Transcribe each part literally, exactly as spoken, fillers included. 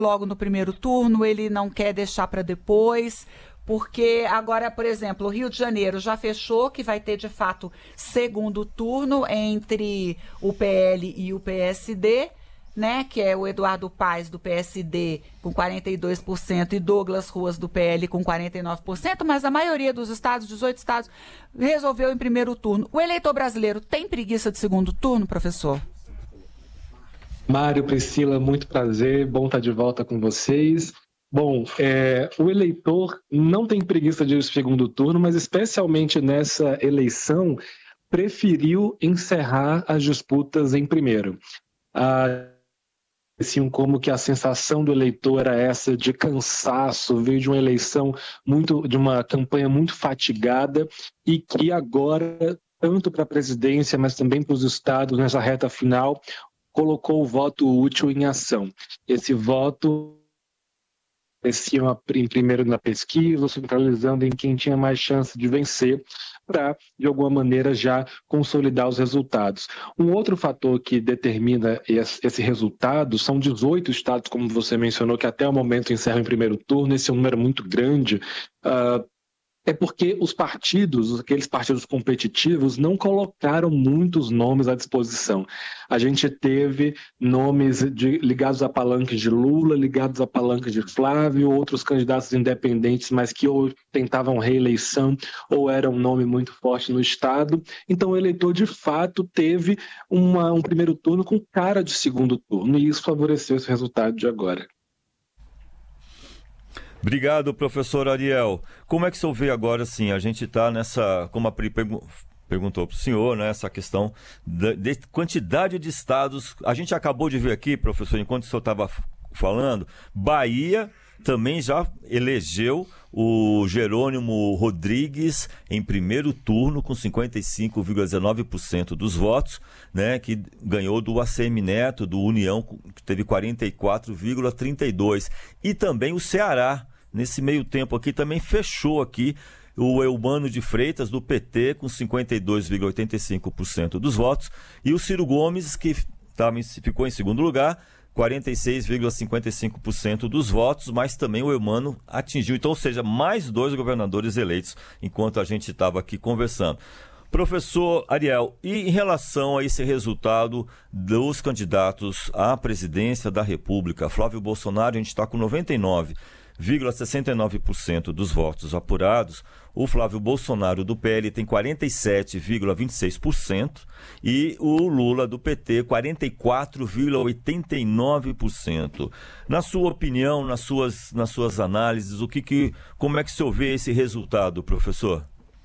logo no primeiro turno, ele não quer deixar para depois, porque agora, por exemplo, o Rio de Janeiro já fechou que vai ter, de fato, segundo turno entre o P L e o P S D, né, que é o Eduardo Paes, do P S D, com quarenta e dois por cento, e Douglas Ruas, do P L, com quarenta e nove por cento, mas a maioria dos estados, dezoito estados, resolveu em primeiro turno. O eleitor brasileiro tem preguiça de segundo turno, professor? Mário, Priscila, muito prazer, bom estar de volta com vocês. Bom, é, o eleitor não tem preguiça de ir ao segundo turno, mas especialmente nessa eleição, preferiu encerrar as disputas em primeiro. Ah, assim, como que a sensação do eleitor era essa de cansaço, veio de uma eleição muito, de uma campanha muito fatigada e que agora, tanto para a presidência, mas também para os estados, nessa reta final, colocou o voto útil em ação. Esse voto aparecia em primeiro na pesquisa, centralizando em quem tinha mais chance de vencer, para, de alguma maneira, já consolidar os resultados. Um outro fator que determina esse resultado são dezoito estados, como você mencionou, que até o momento encerram em primeiro turno, esse é um número muito grande. Uh, É porque os partidos, aqueles partidos competitivos, não colocaram muitos nomes à disposição. A gente teve nomes de, ligados a palanques de Lula, ligados a palanques de Flávio, outros candidatos independentes, mas que ou tentavam reeleição ou eram um nome muito forte no Estado. Então o eleitor, de fato, teve uma, um primeiro turno com cara de segundo turno, e isso favoreceu esse resultado de agora. Obrigado, professor Ariel. Como é que o senhor vê agora, sim, a gente está nessa, como a Pri pergu- perguntou para o senhor, né, essa questão da de quantidade de estados. A gente acabou de ver aqui, professor, enquanto o senhor estava falando, Bahia também já elegeu o Jerônimo Rodrigues em primeiro turno com cinquenta e cinco vírgula dezenove por cento dos votos, né, que ganhou do A C M Neto, do União, que teve quarenta e quatro vírgula trinta e dois por cento. E também o Ceará, nesse meio tempo aqui, também fechou aqui o Eumano de Freitas, do P T, com cinquenta e dois vírgula oitenta e cinco por cento dos votos, e o Ciro Gomes, que tava, ficou em segundo lugar, quarenta e seis vírgula cinquenta e cinco por cento dos votos, mas também o Eumano atingiu. Então, ou seja, mais dois governadores eleitos, enquanto a gente estava aqui conversando. Professor Ariel, e em relação a esse resultado dos candidatos à presidência da República, Flávio Bolsonaro, a gente está com noventa e nove vírgula sessenta e nove por cento dos votos apurados, o Flávio Bolsonaro do P L tem quarenta e sete vírgula vinte e seis por cento e o Lula do P T quarenta e quatro vírgula oitenta e nove por cento. Na sua opinião, nas suas, nas suas análises, o que que, como é que o senhor vê esse resultado, professor?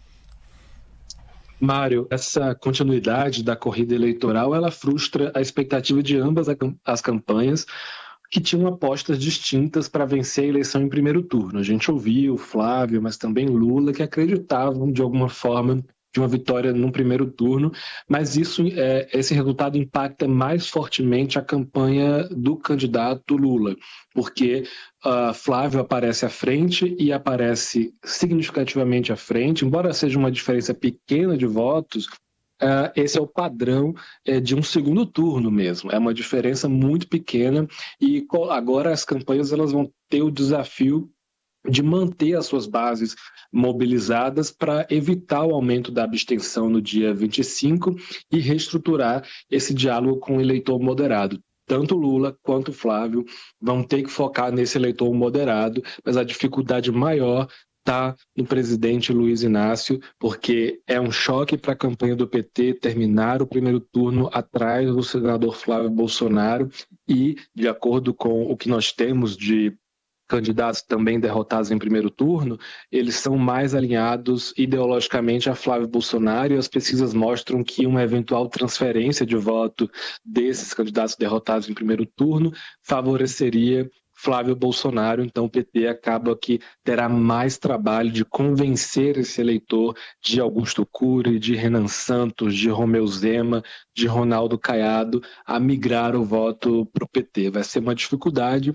Mário, essa continuidade da corrida eleitoral, ela frustra a expectativa de ambas as campanhas, que tinham apostas distintas para vencer a eleição em primeiro turno. A gente ouviu Flávio, mas também Lula, que acreditavam, de alguma forma, de uma vitória no primeiro turno, mas isso, é, esse resultado impacta mais fortemente a campanha do candidato Lula, porque uh, Flávio aparece à frente e aparece significativamente à frente, embora seja uma diferença pequena de votos. Uh, esse é o padrão uh, de um segundo turno mesmo, é uma diferença muito pequena, e agora as campanhas elas vão ter o desafio de manter as suas bases mobilizadas para evitar o aumento da abstenção no dia vinte e cinco e reestruturar esse diálogo com o eleitor moderado. Tanto Lula quanto Flávio vão ter que focar nesse eleitor moderado, mas a dificuldade maior está no presidente Luiz Inácio, porque é um choque para a campanha do P T terminar o primeiro turno atrás do senador Flávio Bolsonaro e, de acordo com o que nós temos de candidatos também derrotados em primeiro turno, eles são mais alinhados ideologicamente a Flávio Bolsonaro, e as pesquisas mostram que uma eventual transferência de voto desses candidatos derrotados em primeiro turno favoreceria Flávio Bolsonaro. Então o P T acaba que terá mais trabalho de convencer esse eleitor de Augusto Cury, de Renan Santos, de Romeu Zema, de Ronaldo Caiado a migrar o voto para o P T. Vai ser uma dificuldade.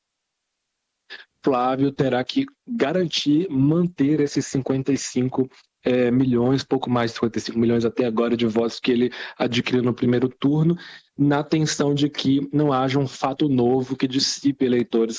Flávio terá que garantir manter esses cinquenta e cinco é, milhões, pouco mais de cinquenta e cinco milhões até agora de votos que ele adquiriu no primeiro turno, na tensão de que não haja um fato novo que dissipe eleitores